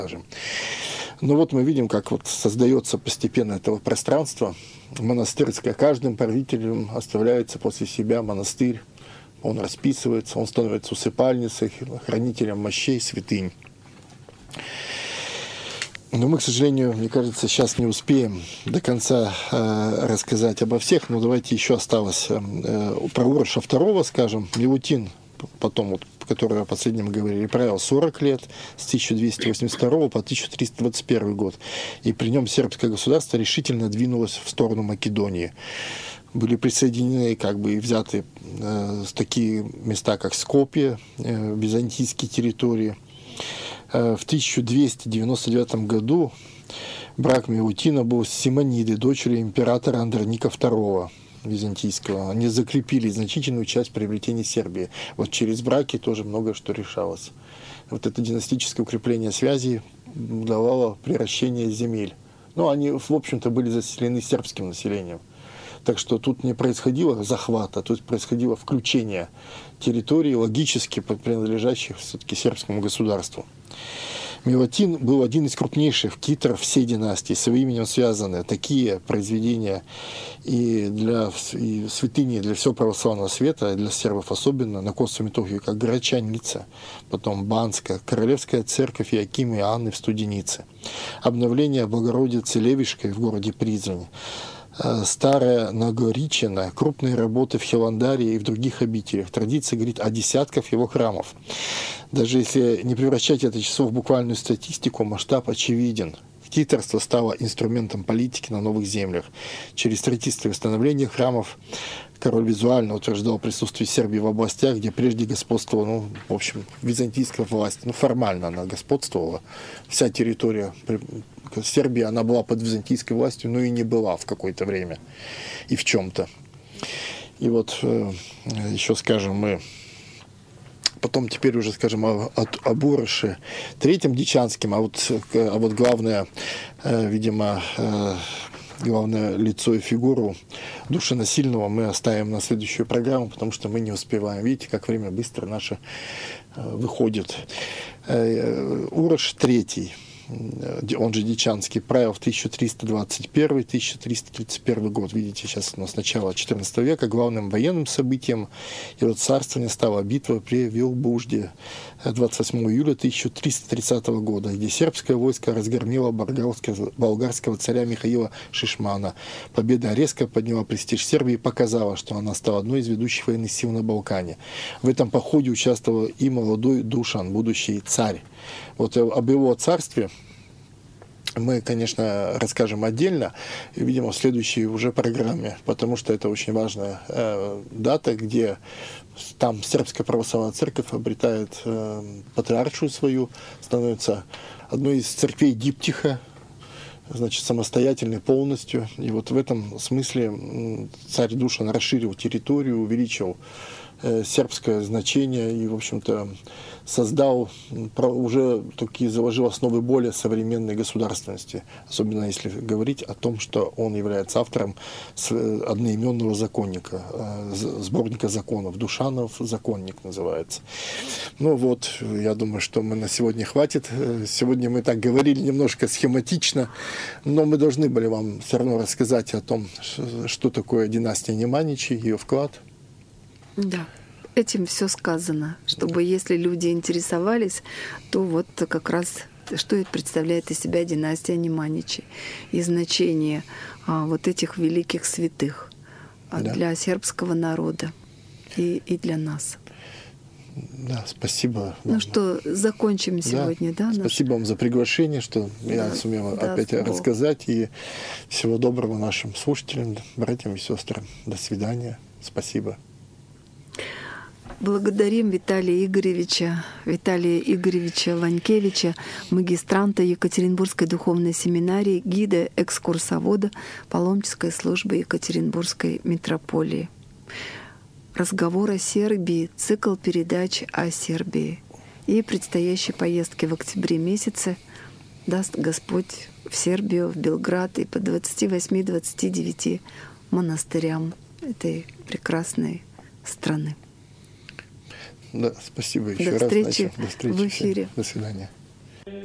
скажем. Но вот мы видим, как вот создается постепенно это пространство монастырское. Каждым правителем оставляется после себя монастырь. Он расписывается, он становится усыпальницей, хранителем мощей, святынь. Но мы, к сожалению, мне кажется, сейчас не успеем до конца рассказать обо всех. Но давайте еще осталось про Уроша II, скажем. Левутин, потом, вот, который о последнем говорили, правил 40 лет, с 1282 по 1321 год. И при нем сербское государство решительно двинулось в сторону Македонии. Были присоединены и взяты такие места, как Скопье, византийские территории. В 1299 году брак Милутина был с Симонидой, дочерью императора Андроника II византийского. Они закрепили значительную часть приобретений Сербии. Вот через браки тоже многое что решалось. Вот это династическое укрепление связей давало приращение земель. Но они, в общем-то, были заселены сербским населением. Так что тут не происходило захвата, тут происходило включение территорий, логически принадлежащих все-таки сербскому государству. Милутин был один из крупнейших китров всей династии, с его именем связаны такие произведения и святыни для всего православного света, и для сербов особенно, на Косовом Метохе, как Грачаница, потом Банска, Королевская церковь Иоакима и Анны в Студенице, обновление Богородицы Левишкой в городе Призрань, Старая Нагоричина, крупные работы в Хиландаре и в других обителях. Традиция говорит о десятках его храмов. Даже если не превращать это число в буквальную статистику, масштаб очевиден. Киторство стало инструментом политики на новых землях. Через строительство и восстановление храмов король визуально утверждал присутствие Сербии в областях, где прежде господствовала, византийская власть. Формально она господствовала. Вся территория Сербии, она была под византийской властью, но и не была в какое-то время и в чем-то. И вот еще скажем мы, потом теперь уже скажем об Уроше III Дичанским, а вот главное, видимо, главное лицо и фигуру душенасильного мы оставим на следующую программу, потому что мы не успеваем. Видите, как время быстро наше выходит. Урош III, он же Дичанский, правил в 1321-1331 год. Видите, сейчас у нас начало XIV века. Главным военным событием его царствования стала битва при Вилбужде 28 июля 1330 года, где сербское войско разгромило болгарского царя Михаила Шишмана. Победа резко подняла престиж Сербии и показала, что она стала одной из ведущих военных сил на Балкане. В этом походе участвовал и молодой Душан, будущий царь. Вот об его царстве мы, конечно, расскажем отдельно, видимо, в следующей уже программе, потому что это очень важная дата, где там Сербская православная церковь обретает патриаршию свою, становится одной из церквей диптиха, значит, самостоятельной полностью. И вот в этом смысле царь Душан расширил территорию, увеличил сербское значение и, в общем-то, заложил основы более современной государственности, особенно если говорить о том, что он является автором одноименного законника, сборника законов. Душанов законник называется. Я думаю, что мы на сегодня хватит. Сегодня мы так говорили немножко схематично, но мы должны были вам все равно рассказать о том, что такое династия Неманичей, ее вклад. Да, этим все сказано, чтобы если люди интересовались, то вот как раз что это представляет из себя династия Неманичей и значение вот этих великих святых для сербского народа и для нас. Да, спасибо. Что, закончим сегодня, да? Спасибо вам за приглашение, что я сумел опять рассказать. И всего доброго нашим слушателям, братьям и сестрам. До свидания. Спасибо. Благодарим Виталия Игоревича Ванькевича, магистранта Екатеринбургской духовной семинарии, гида, экскурсовода паломнической службы Екатеринбургской митрополии. Разговор о Сербии, цикл передач о Сербии и предстоящей поездке в октябре месяце даст Господь в Сербию, в Белград и по 28-29 монастырям этой прекрасной страны. Да, спасибо еще раз. До встречи в эфире. До свидания.